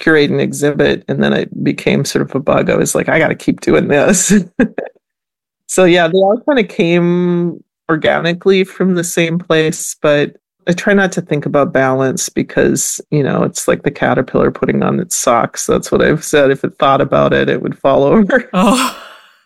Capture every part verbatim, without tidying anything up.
curate an exhibit, and then it became sort of a bug. I was like, I got to keep doing this. So yeah, they all kind of came organically from the same place, but I try not to think about balance because, you know, it's like the caterpillar putting on its socks. That's what I've said. If it thought about it, it would fall over. Oh.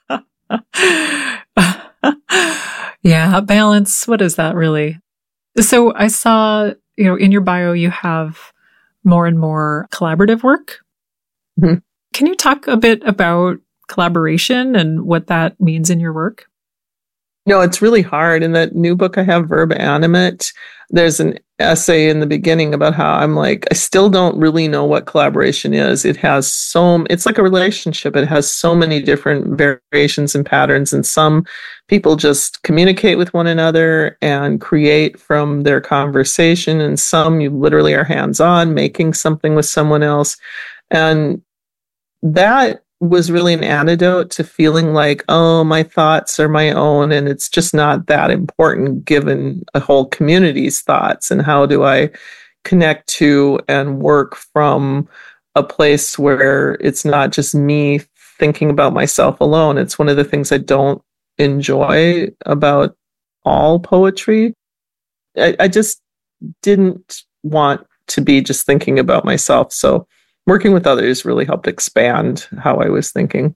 Yeah, balance. What is that really? So I saw, you know, in your bio, you have more and more collaborative work. Mm-hmm. Can you talk a bit about collaboration and what that means in your work? No, it's really hard. In that new book I have, Verb Animate, there's an essay in the beginning about how I'm like, I still don't really know what collaboration is. It has so, it's like a relationship. It has so many different variations and patterns. And some people just communicate with one another and create from their conversation. And some you literally are hands-on, making something with someone else. And that was really an antidote to feeling like, oh, my thoughts are my own, and it's just not that important given a whole community's thoughts. And how do I connect to and work from a place where it's not just me thinking about myself alone? It's one of the things I don't enjoy about all poetry. I, I just didn't want to be just thinking about myself. So working with others really helped expand how I was thinking.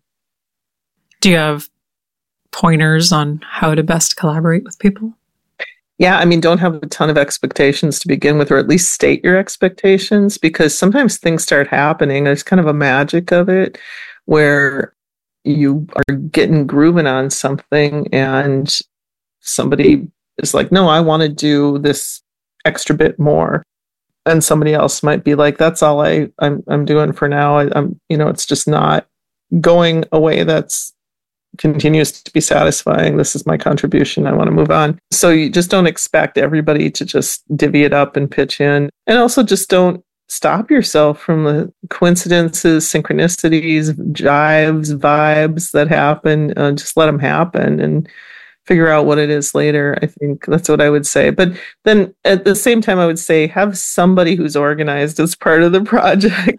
Do you have pointers on how to best collaborate with people? Yeah, I mean, don't have a ton of expectations to begin with, or at least state your expectations, because sometimes things start happening. There's kind of a magic of it where you are getting grooving on something and somebody is like, no, I want to do this extra bit more. And somebody else might be like, that's all I, I'm I'm doing for now. I, I'm, you know, it's just not going a way that's continues to be satisfying. This is my contribution. I want to move on. So you just don't expect everybody to just divvy it up and pitch in. And also just don't stop yourself from the coincidences, synchronicities, jives, vibes that happen. Uh, just let them happen and figure out what it is later. I think that's what I would say. But then at the same time, I would say have somebody who's organized as part of the project.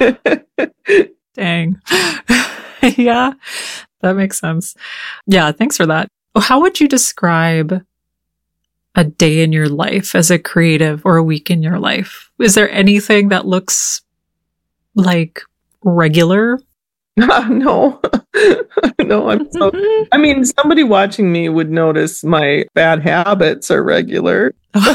Dang. Yeah, that makes sense. Yeah, thanks for that. How would you describe a day in your life as a creative or a week in your life? Is there anything that looks like regular? Uh, no, no, I'm so, I mean, somebody watching me would notice my bad habits are regular,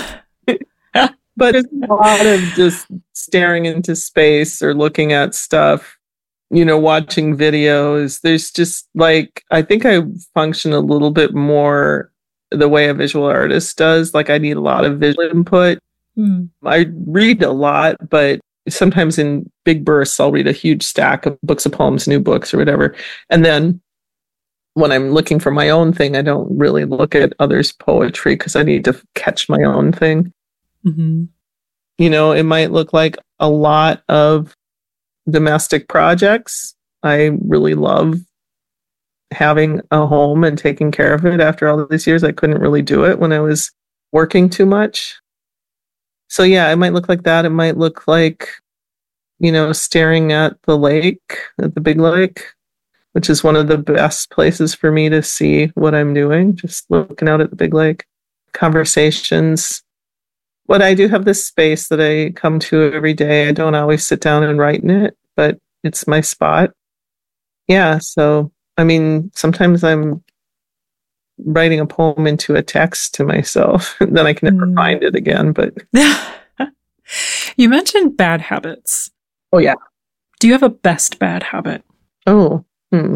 but it's a lot of just staring into space or looking at stuff, you know, watching videos. There's just like, I think I function a little bit more the way a visual artist does. Like I need a lot of visual input. Mm. I read a lot, but sometimes in big bursts, I'll read a huge stack of books of poems, new books or whatever. And then when I'm looking for my own thing, I don't really look at others' poetry because I need to catch my own thing. Mm-hmm. You know, it might look like a lot of domestic projects. I really love having a home and taking care of it. After all these years, I couldn't really do it when I was working too much. So yeah, it might look like that. It might look like, you know, staring at the lake, at the big lake, which is one of the best places for me to see what I'm doing, just looking out at the big lake. Conversations. But I do have this space that I come to every day. I don't always sit down and write in it, but it's my spot. Yeah, so, I mean, sometimes I'm writing a poem into a text to myself, and then I can never mm. find it again. But you mentioned bad habits. Oh, yeah. Do you have a best bad habit? Oh, hmm.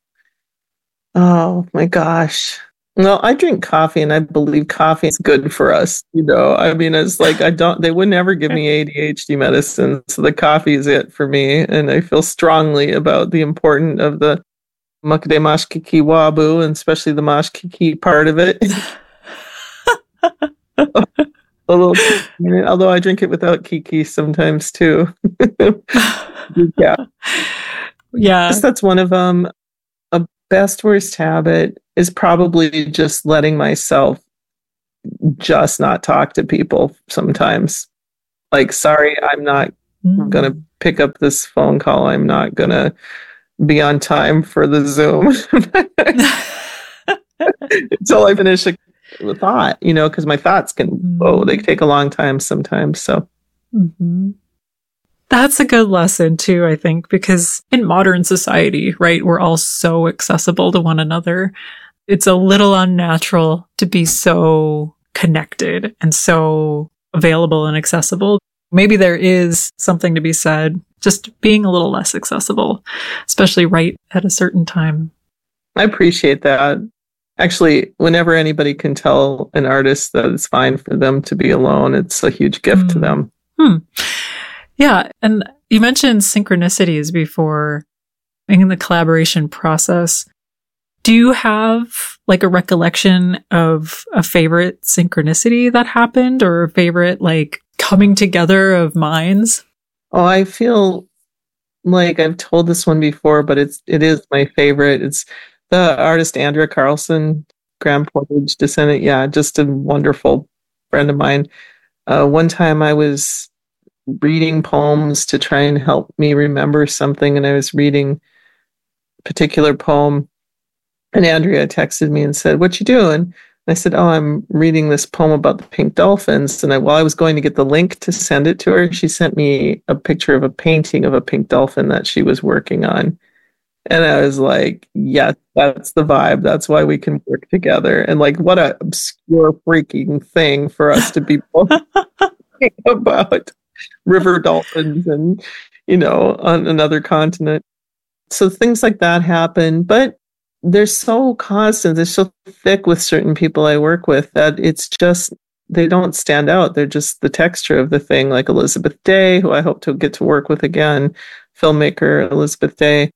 Oh my gosh. Well, I drink coffee, and I believe coffee is good for us. You know, I mean, it's like I don't. They would never give me A D H D medicine, so the coffee is it for me. And I feel strongly about the importance of the Makde Mashkiki Wabu, and especially the Mashkiki part of it. A little, although I drink it without Kiki sometimes too. Yeah, yeah. That's one of them. A best worst habit is probably just letting myself just not talk to people sometimes. Like, sorry, I'm not mm. gonna pick up this phone call, I'm not going to be on time for the Zoom until I finish a, a thought, you know, because my thoughts can, mm-hmm. oh, they take a long time sometimes. So mm-hmm. That's a good lesson too, I think, because in modern society, right, we're all so accessible to one another. It's a little unnatural to be so connected and so available and accessible. Maybe there is something to be said, just being a little less accessible, especially right at a certain time. I appreciate that. Actually, whenever anybody can tell an artist that it's fine for them to be alone, it's a huge gift mm. to them. Hmm. Yeah. And you mentioned synchronicities before in the collaboration process. Do you have like a recollection of a favorite synchronicity that happened or a favorite like coming together of minds? Oh, I feel like I've told this one before, but it's it is my favorite. It's the artist Andrea Carlson, Grand Portage descendant. Yeah, just a wonderful friend of mine. Uh, one time I was reading poems to try and help me remember something, and I was reading a particular poem. And Andrea texted me and said, "What you doing?" And I said, "Oh, I'm reading this poem about the pink dolphins." And I, while I was going to get the link to send it to her, she sent me a picture of a painting of a pink dolphin that she was working on. And I was like, yes, that's the vibe. That's why we can work together. And like, what an obscure freaking thing for us to be both thinking about river dolphins and, you know, on another continent. So things like that happen. But they're so constant, they're so thick with certain people I work with that it's just, they don't stand out. They're just the texture of the thing, like Elizabeth Day, who I hope to get to work with again, filmmaker Elizabeth Day.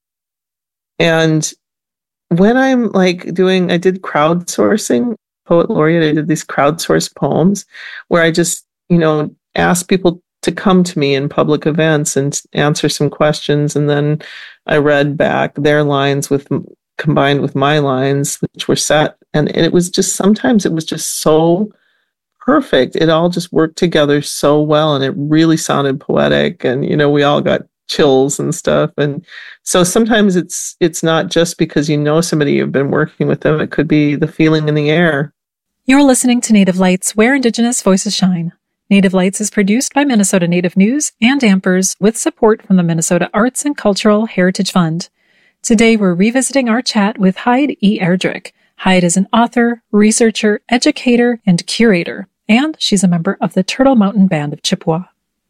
And when I'm like doing, I did crowdsourcing, Poet Laureate, I did these crowdsourced poems where I just, you know, ask people to come to me in public events and answer some questions. And then I read back their lines with combined with my lines, which were set. And, and it was just, sometimes it was just so perfect. It all just worked together so well. And it really sounded poetic. And, you know, we all got chills and stuff. And so sometimes it's, it's not just because you know somebody, you've been working with them. It could be the feeling in the air. You're listening to Native Lights, where Indigenous voices shine. Native Lights is produced by Minnesota Native News and Ampers with support from the Minnesota Arts and Cultural Heritage Fund. Today, we're revisiting our chat with Hyde E. Erdrich. Hyde is an author, researcher, educator, and curator, and she's a member of the Turtle Mountain Band of Chippewa.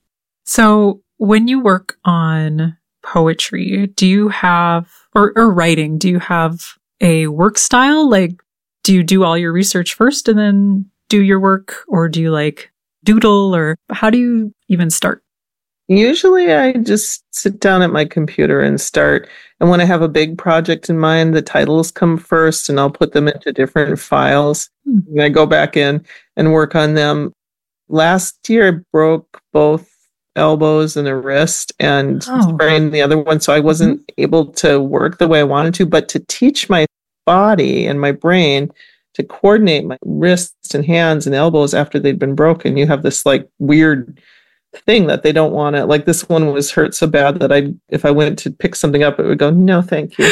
So when you work on poetry, do you have, or, or writing, do you have a work style? Like, do you do all your research first and then do your work, or do you like doodle, or how do you even start? Usually I just sit down at my computer and start. And when I have a big project in mind, the titles come first and I'll put them into different files. Hmm. And I go back in and work on them. Last year, I broke both elbows and a wrist and oh. sprained the other one. So I wasn't mm-hmm. able to work the way I wanted to, but to teach my body and my brain to coordinate my wrists and hands and elbows after they'd been broken. You have this like weird thing that they don't want to, like this one was hurt so bad that I, if I went to pick something up, it would go, no, thank you.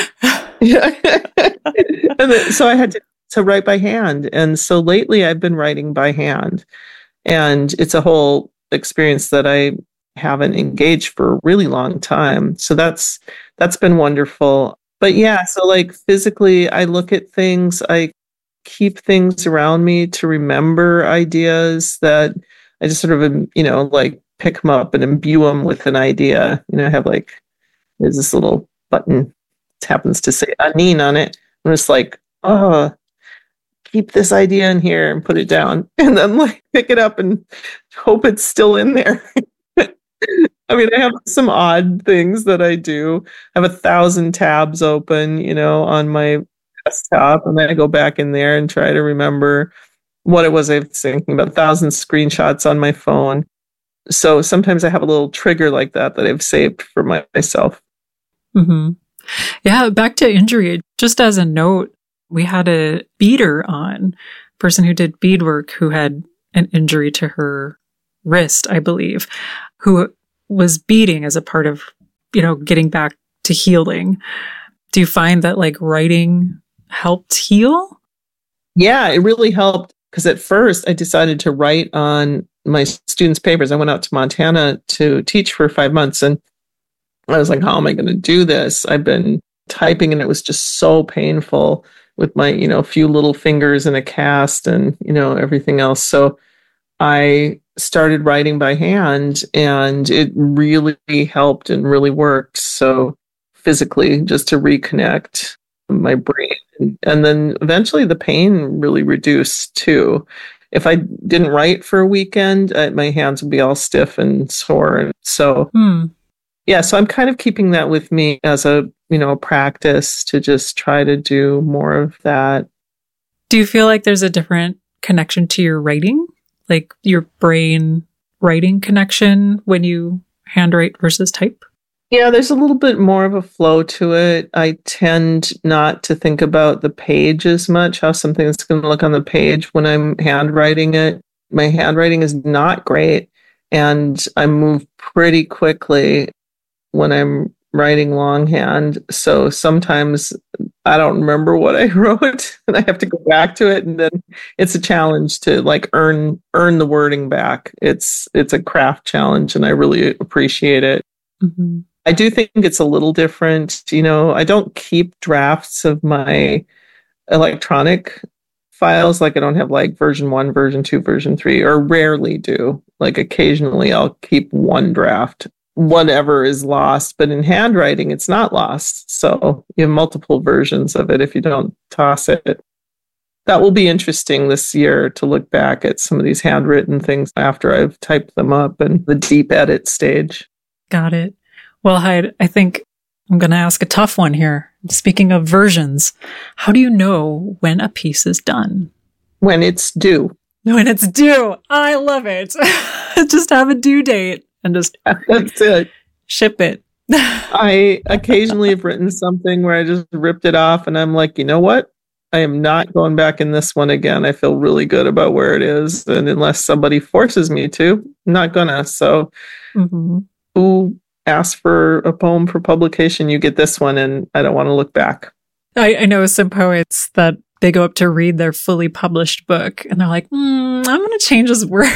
And then, so I had to, to write by hand. And so lately I've been writing by hand, and it's a whole experience that I haven't engaged for a really long time. So that's, that's been wonderful. But yeah, so like physically I look at things, I keep things around me to remember ideas that I just sort of, you know, like pick them up and imbue them with an idea. You know, I have like, there's this little button that happens to say Anin on it. I'm just like, oh, keep this idea in here and put it down. And then like pick it up and hope it's still in there. I mean, I have some odd things that I do. I have a thousand tabs open, you know, on my desktop. And then I go back in there and try to remember what it was I was thinking about. A thousand screenshots on my phone. So sometimes I have a little trigger like that that I've saved for my, myself. Mm-hmm. Yeah, back to injury. Just as a note, we had a beader on, a person who did beadwork who had an injury to her wrist, I believe, who was beating as a part of, you know, getting back to healing. Do you find that like writing helped heal? Yeah, it really helped because at first I decided to write on my students' papers. I went out to Montana to teach for five months and I was like, how am I going to do this? I've been typing and it was just so painful with my, you know, few little fingers and a cast and, you know, everything else. So I started writing by hand and it really helped and really worked. So physically, just to reconnect my brain. And then eventually the pain really reduced too. If I didn't write for a weekend, I, my hands would be all stiff and sore. And so, hmm. yeah, so I'm kind of keeping that with me as a, you know, practice to just try to do more of that. Do you feel like there's a different connection to your writing? Like your brain writing connection when you handwrite versus type? Yeah, there's a little bit more of a flow to it. I tend not to think about the page as much, how something's going to look on the page when I'm handwriting it. My handwriting is not great, and I move pretty quickly when I'm writing longhand. So sometimes I don't remember what I wrote and I have to go back to it. And then it's a challenge to like earn, earn the wording back. It's, it's a craft challenge and I really appreciate it. Mm-hmm. I do think it's a little different. You know, I don't keep drafts of my electronic files. Like I don't have like version one, version two, version three, or rarely do. Like occasionally I'll keep one draft. Whatever is lost, but in handwriting, it's not lost. So you have multiple versions of it if you don't toss it. That will be interesting this year to look back at some of these handwritten things after I've typed them up and the deep edit stage. Got it. Well, Hyde, I think I'm going to ask a tough one here. Speaking of versions, how do you know when a piece is done? When it's due. When it's due. I love it. Just have a due date. And just that's it. Ship it. I occasionally have written something where I just ripped it off and I'm like, you know what? I am not going back in this one again. I feel really good about where it is. And unless somebody forces me to, I'm not gonna. So mm-hmm. who asked for a poem for publication? You get this one and I don't want to look back. I, I know some poets that they go up to read their fully published book and they're like, mm, I'm going to change this word.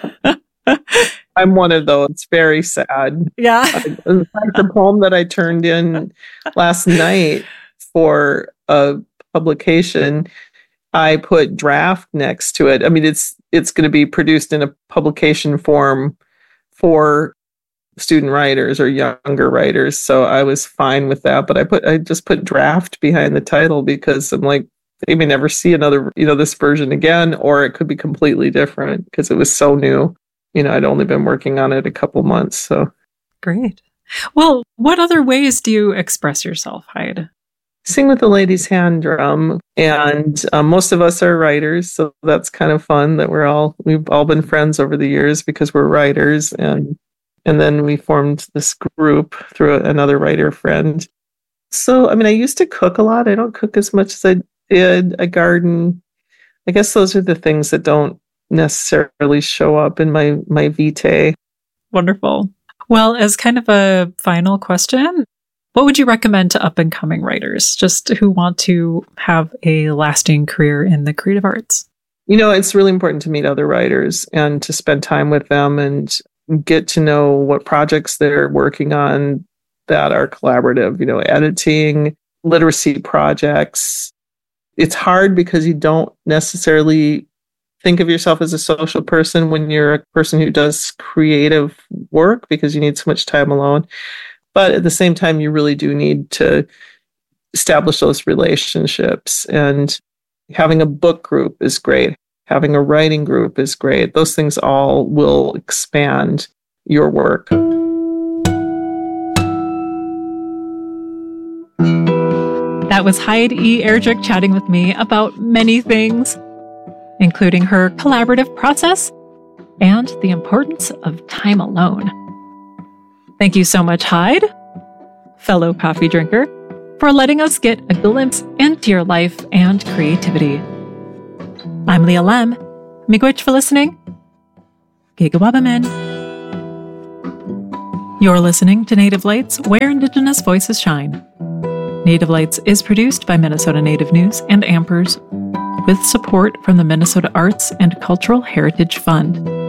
I'm one of those. It's very sad. Yeah. In fact, the poem that I turned in last night for a publication, I put draft next to it. I mean, it's it's going to be produced in a publication form for student writers or younger writers. So I was fine with that. But I put I just put draft behind the title because I'm like, they may never see another, you know, this version again, or it could be completely different because it was so new. You know, I'd only been working on it a couple months, so. Great. Well, what other ways do you express yourself, Hyde? Sing with the ladies' hand drum, and um, most of us are writers, so that's kind of fun that we're all, we've all been friends over the years because we're writers, and and then we formed this group through another writer friend. So, I mean, I used to cook a lot. I don't cook as much as I did. I garden. I guess those are the things that don't necessarily show up in my my vitae. Wonderful. Well, as kind of a final question, what would you recommend to up and coming writers just who want to have a lasting career in the creative arts? You know, it's really important to meet other writers and to spend time with them and get to know what projects they're working on that are collaborative, you know, editing, literacy projects. It's hard because you don't necessarily think of yourself as a social person when you're a person who does creative work because you need so much time alone. But at the same time, you really do need to establish those relationships. And having a book group is great. Having a writing group is great. Those things all will expand your work. That was Hyde E. Erdrich chatting with me about many things, including her collaborative process and the importance of time alone. Thank you so much, Hyde, fellow coffee drinker, for letting us get a glimpse into your life and creativity. I'm Leah Lem. Miigwech for listening. Gigawabamen. You're listening to Native Lights, where Indigenous voices shine. Native Lights is produced by Minnesota Native News and Ampers with support from the Minnesota Arts and Cultural Heritage Fund.